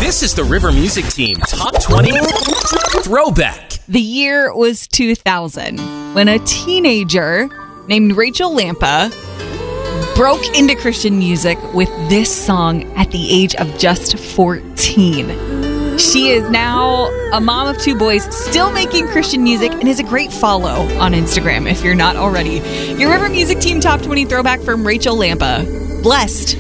This is the River Music Team Top 20 Throwback. The year was 2000 when a teenager named Rachel Lampa broke into Christian music with this song at the age of just 14. She is now a mom of 2 boys, still making Christian music, and is a great follow on Instagram if you're not already. Your River Music Team Top 20 Throwback from Rachel Lampa. Blessed.